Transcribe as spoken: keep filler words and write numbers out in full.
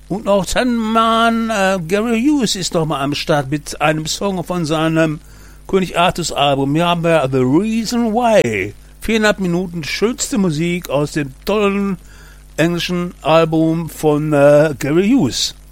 Und auch Sandman äh, Gary Hughes ist noch mal am Start mit einem Song von seinem König Artus Album. Hier haben wir The Reason Why. Viereinhalb Minuten schönste Musik aus dem tollen englischen Album von äh, Gary Hughes.